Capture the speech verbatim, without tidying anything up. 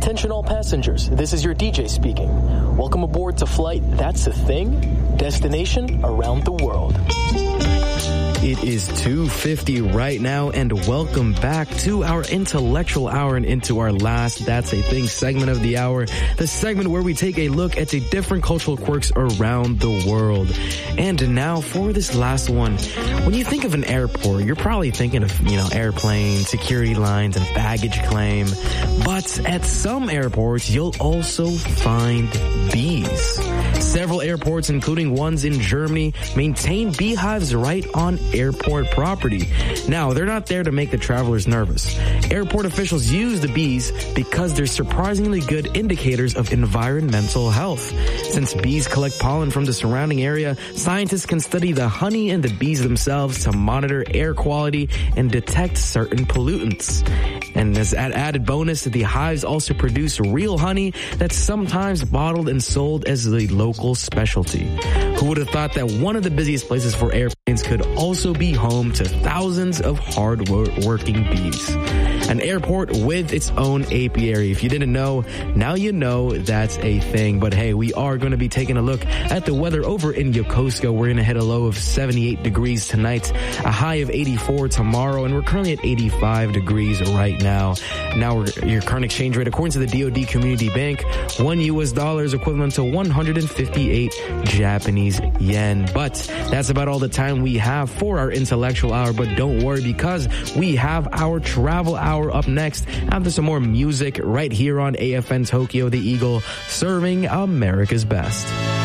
Attention all passengers, this is your D J speaking. Welcome aboard to Flight That's a Thing, destination around the world. It is two fifty right now, and welcome back to our intellectual hour and into our last That's a Thing segment of the hour, the segment where we take a look at the different cultural quirks around the world. And now for this last one, when you think of an airport, you're probably thinking of, you know, airplanes, security lines, and baggage claim. But at some airports, you'll also find bees. Several airports, including ones in Germany, maintain beehives right on airport property. Now, they're not there to make the travelers nervous. Airport officials use the bees because they're surprisingly good indicators of environmental health. Since bees collect pollen from the surrounding area, scientists can study the honey and the bees themselves to monitor air quality and detect certain pollutants. And as an added bonus, the hives also produce real honey that's sometimes bottled and sold as the local specialty. Who would have thought that one of the busiest places for airplanes could also be home to thousands of hard-working bees? An airport with its own apiary. If you didn't know, now you know that's a thing. But hey, we are going to be taking a look at the weather over in Yokosuka. We're going to hit a low of seventy-eight degrees tonight, a high of eighty-four tomorrow, and we're currently at eighty-five degrees right now. Now, we're, your current exchange rate, according to the D O D Community Bank, one U S dollar is equivalent to one hundred fifty-eight Japanese yen. But that's about all the time we have for our intellectual hour. But don't worry, because we have our travel hour up next after some more music right here on A F N Tokyo, the Eagle, serving America's best.